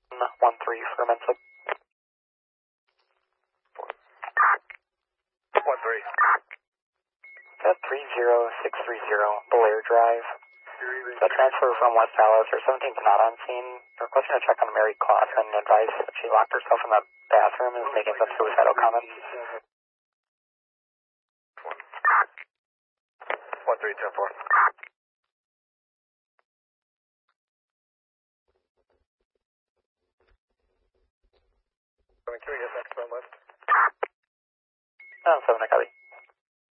13 for Mensa. 13. That's 30630, Blair Drive. The transfer from West Dallas or 17th not on scene. Requesting a check on Mary Clausen. Advice that she locked herself in the bathroom and is making some suicidal comments. 1310-4. Can we get next one left? 7, I copy.